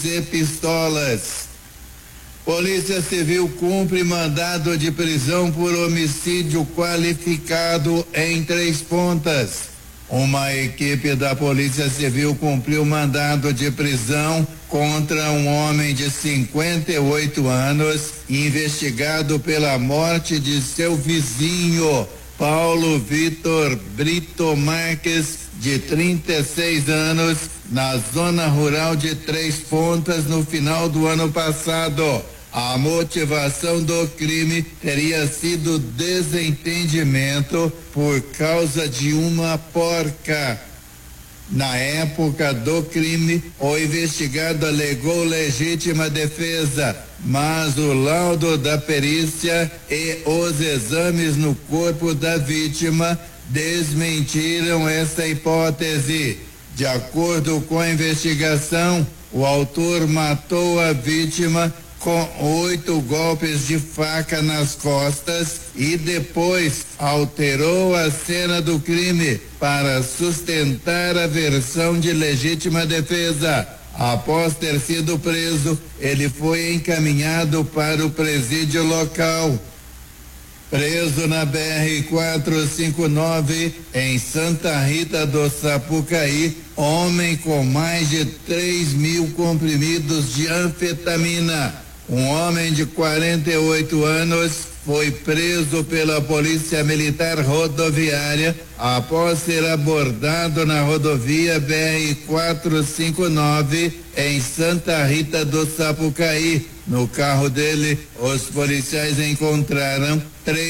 e pistolas. Polícia Civil cumpre mandado de prisão por homicídio qualificado em Três Pontas. Uma equipe da Polícia Civil cumpriu mandado de prisão contra um homem de 58 anos, investigado pela morte de seu vizinho, Paulo Vitor Brito Marques, de 36 anos, na zona rural de Três Pontas, no final do ano passado. A motivação do crime teria sido desentendimento por causa de uma porca. Na época do crime, o investigado alegou legítima defesa, mas o laudo da perícia e os exames no corpo da vítima desmentiram essa hipótese. De acordo com a investigação, o autor matou a vítima com 8 golpes de faca nas costas e depois alterou a cena do crime para sustentar a versão de legítima defesa. Após ter sido preso, ele foi encaminhado para o presídio local. Preso na BR-459, em Santa Rita do Sapucaí, homem com mais de 3.000 comprimidos de anfetamina. Um homem de 48 anos foi preso pela Polícia Militar Rodoviária após ser abordado na rodovia BR-459 em Santa Rita do Sapucaí. No carro dele, os policiais encontraram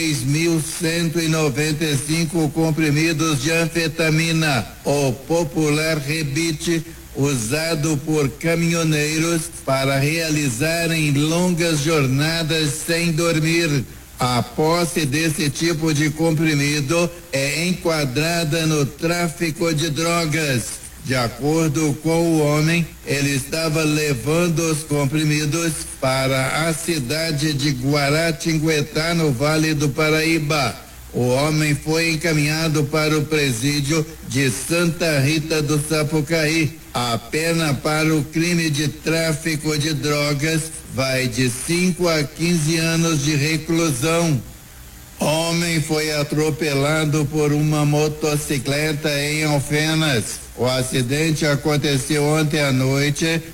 3.195 comprimidos de anfetamina, o popular rebite, usado por caminhoneiros para realizarem longas jornadas sem dormir. A posse desse tipo de comprimido é enquadrada no tráfico de drogas. De acordo com o homem, ele estava levando os comprimidos para a cidade de Guaratinguetá, no Vale do Paraíba. O homem foi encaminhado para o presídio de Santa Rita do Sapucaí. A pena para o crime de tráfico de drogas vai de 5 a 15 anos de reclusão. Homem foi atropelado por uma motocicleta em Alfenas. O acidente aconteceu ontem à noite